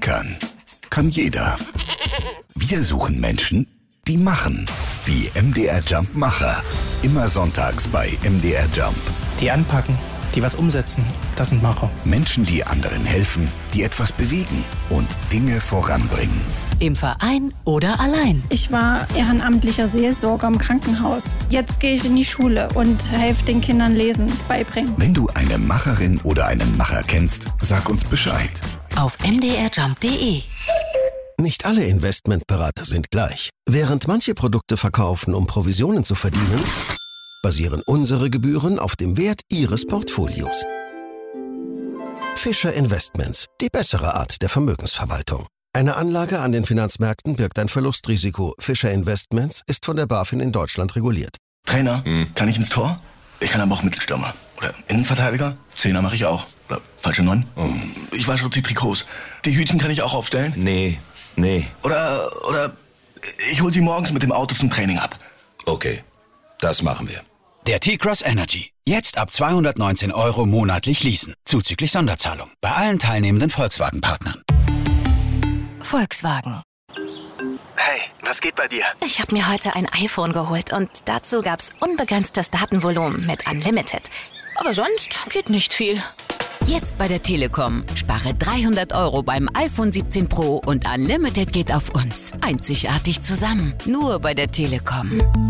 Meckern kann jeder. Wir suchen Menschen, die machen. Die MDR Jump Macher. Immer sonntags bei MDR Jump. Die anpacken, die was umsetzen, das sind Macher. Menschen, die anderen helfen, die etwas bewegen und Dinge voranbringen. Im Verein oder allein. Ich war ehrenamtlicher Seelsorger im Krankenhaus. Jetzt gehe ich in die Schule und helfe den Kindern Lesen beibringen. Wenn du eine Macherin oder einen Macher kennst, sag uns Bescheid. Auf mdrjump.de. Nicht alle Investmentberater sind gleich. Während manche Produkte verkaufen, um Provisionen zu verdienen, basieren unsere Gebühren auf dem Wert Ihres Portfolios. Fischer Investments, die bessere Art der Vermögensverwaltung. Eine Anlage an den Finanzmärkten birgt ein Verlustrisiko. Fischer Investments ist von der BaFin in Deutschland reguliert. Trainer, kann ich ins Tor? Ich kann aber auch Mittelstürmer. Oder Innenverteidiger? Zehner mache ich auch. Oder falsche 9? Ich wasche die Trikots. Die Hütchen kann ich auch aufstellen? Nee. Oder ich hol sie morgens mit dem Auto zum Training ab. Okay, das machen wir. Der T-Cross Energy. Jetzt ab 219 € monatlich leasen. Zuzüglich Sonderzahlung. Bei allen teilnehmenden Volkswagen-Partnern. Volkswagen. Hey, was geht bei dir? Ich habe mir heute ein iPhone geholt und dazu gab's unbegrenztes Datenvolumen mit Unlimited. Aber sonst geht nicht viel. Jetzt bei der Telekom. Spare 300 € beim iPhone 17 Pro und Unlimited geht auf uns. Einzigartig zusammen. Nur bei der Telekom.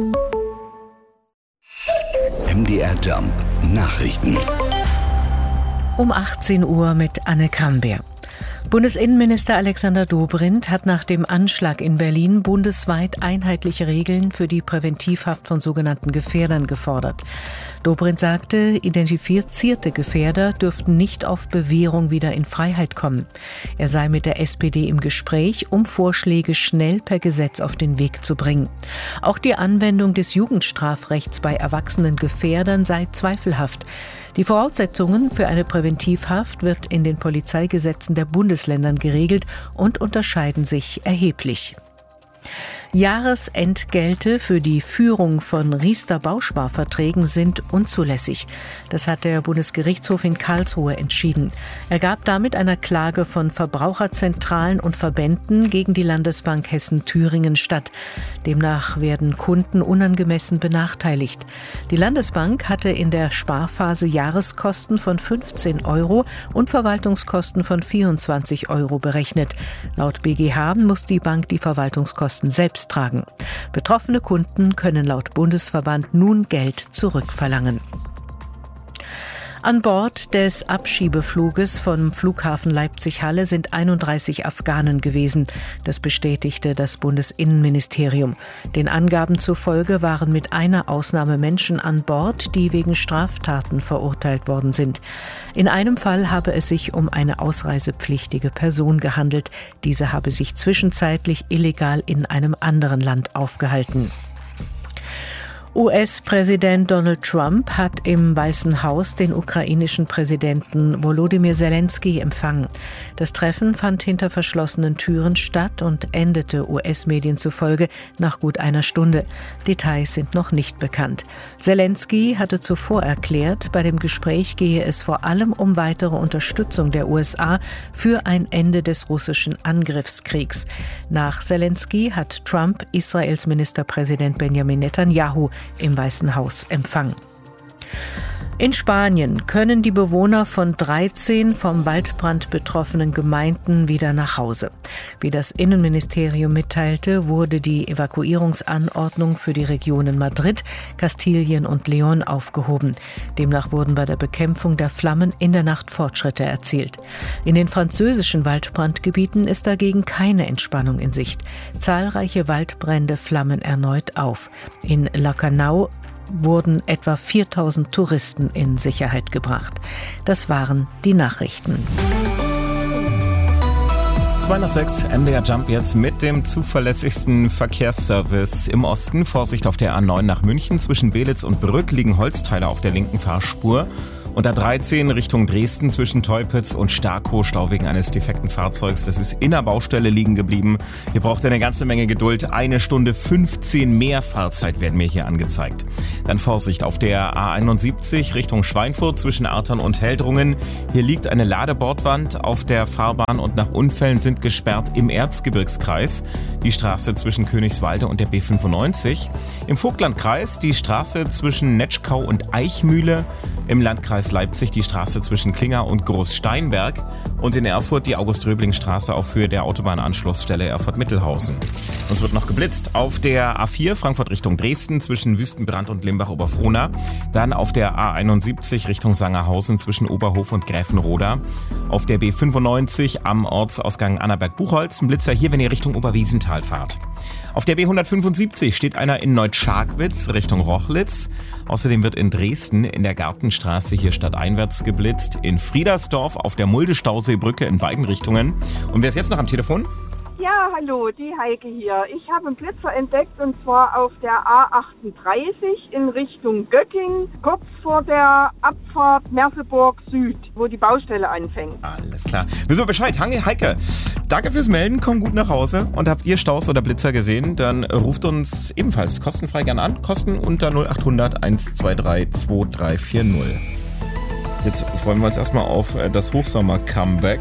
MDR Jump Nachrichten. Um 18 Uhr mit Anne Krambeer. Bundesinnenminister Alexander Dobrindt hat nach dem Anschlag in Berlin bundesweit einheitliche Regeln für die Präventivhaft von sogenannten Gefährdern gefordert. Dobrindt sagte, identifizierte Gefährder dürften nicht auf Bewährung wieder in Freiheit kommen. Er sei mit der SPD im Gespräch, um Vorschläge schnell per Gesetz auf den Weg zu bringen. Auch die Anwendung des Jugendstrafrechts bei erwachsenen Gefährdern sei zweifelhaft. Die Voraussetzungen für eine Präventivhaft wird in den Polizeigesetzen der Bundesländern geregelt und unterscheiden sich erheblich. Jahresentgelte für die Führung von Riester-Bausparverträgen sind unzulässig. Das hat der Bundesgerichtshof in Karlsruhe entschieden. Er gab damit einer Klage von Verbraucherzentralen und Verbänden gegen die Landesbank Hessen-Thüringen statt. Demnach werden Kunden unangemessen benachteiligt. Die Landesbank hatte in der Sparphase Jahreskosten von 15 € und Verwaltungskosten von 24 € berechnet. Laut BGH muss die Bank die Verwaltungskosten selbst tragen. Betroffene Kunden können laut Bundesverband nun Geld zurückverlangen. An Bord des Abschiebefluges vom Flughafen Leipzig-Halle sind 31 Afghanen gewesen. Das bestätigte das Bundesinnenministerium. Den Angaben zufolge waren mit einer Ausnahme Menschen an Bord, die wegen Straftaten verurteilt worden sind. In einem Fall habe es sich um eine ausreisepflichtige Person gehandelt. Diese habe sich zwischenzeitlich illegal in einem anderen Land aufgehalten. US-Präsident Donald Trump hat im Weißen Haus den ukrainischen Präsidenten Volodymyr Zelensky empfangen. Das Treffen fand hinter verschlossenen Türen statt und endete US-Medien zufolge nach gut einer Stunde. Details sind noch nicht bekannt. Zelensky hatte zuvor erklärt, bei dem Gespräch gehe es vor allem um weitere Unterstützung der USA für ein Ende des russischen Angriffskriegs. Nach Zelensky hat Trump Israels Ministerpräsident Benjamin Netanyahu im Weißen Haus empfangen. In Spanien können die Bewohner von 13 vom Waldbrand betroffenen Gemeinden wieder nach Hause. Wie das Innenministerium mitteilte, wurde die Evakuierungsanordnung für die Regionen Madrid, Kastilien und León aufgehoben. Demnach wurden bei der Bekämpfung der Flammen in der Nacht Fortschritte erzielt. In den französischen Waldbrandgebieten ist dagegen keine Entspannung in Sicht. Zahlreiche Waldbrände flammen erneut auf. In Lacanau wurden etwa 4.000 Touristen in Sicherheit gebracht. Das waren die Nachrichten. 2:06, MDR Jump jetzt mit dem zuverlässigsten Verkehrsservice im Osten. Vorsicht auf der A9 nach München. Zwischen Belitz und Brück liegen Holzteile auf der linken Fahrspur. Und A13 Richtung Dresden zwischen Teupitz und Starkow, Stau wegen eines defekten Fahrzeugs. Das ist in der Baustelle liegen geblieben. Hier braucht ihr eine ganze Menge Geduld. 1 Stunde 15 mehr Fahrzeit werden mir hier angezeigt. Dann Vorsicht auf der A71 Richtung Schweinfurt zwischen Artern und Heldrungen. Hier liegt eine Ladebordwand auf der Fahrbahn und nach Unfällen sind gesperrt im Erzgebirgskreis die Straße zwischen Königswalde und der B95. Im Vogtlandkreis die Straße zwischen Netschkau und Eichmühle. Im Landkreis Leipzig die Straße zwischen Klinger und Großsteinberg. Und in Erfurt die August-Röbling-Straße auf Höhe der Autobahnanschlussstelle Erfurt-Mittelhausen. Uns wird noch geblitzt auf der A4 Frankfurt Richtung Dresden zwischen Wüstenbrand und Limbach-Oberfrohna. Dann auf der A71 Richtung Sangerhausen zwischen Oberhof und Gräfenroda. Auf der B95 am Ortsausgang Annaberg-Buchholz. Ein Blitzer hier, wenn ihr Richtung Oberwiesenthal fahrt. Auf der B175 steht einer in Neutscharkwitz Richtung Rochlitz. Außerdem wird in Dresden in der Gartenstraße hier stadteinwärts geblitzt. In Friedersdorf auf der Mulde-Stauseebrücke in beiden Richtungen. Und wer ist jetzt noch am Telefon? Ja, hallo, die Heike hier. Ich habe einen Blitzer entdeckt und zwar auf der A38 in Richtung Göttingen, kurz vor der Abfahrt Merseburg Süd, wo die Baustelle anfängt. Alles klar. Wissen wir Bescheid. Heike, danke fürs Melden, komm gut nach Hause. Und habt ihr Staus oder Blitzer gesehen, dann ruft uns ebenfalls kostenfrei gern an. Kosten unter 0800 123 2340. Jetzt freuen wir uns erstmal auf das Hochsommer-Comeback.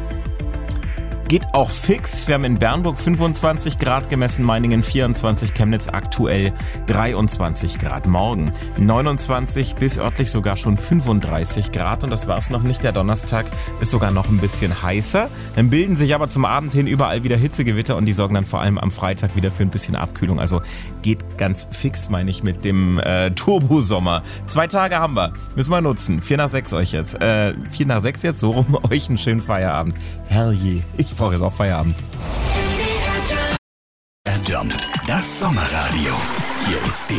Geht auch fix. Wir haben in Bernburg 25 Grad gemessen, Meiningen 24, Chemnitz aktuell 23 Grad. Morgen 29 bis örtlich sogar schon 35 Grad. Und das war's noch nicht. Der Donnerstag ist sogar noch ein bisschen heißer. Dann bilden sich aber zum Abend hin überall wieder Hitzegewitter und die sorgen dann vor allem am Freitag wieder für ein bisschen Abkühlung. Also geht ganz fix, meine ich, mit dem Turbosommer. 2 Tage haben wir. Müssen wir nutzen. 4 nach 6 euch jetzt. 4 nach 6 jetzt, so rum. Euch einen schönen Feierabend. Herrje. Ich brauche jetzt auch Feierabend. Jump, das Sommerradio. Hier ist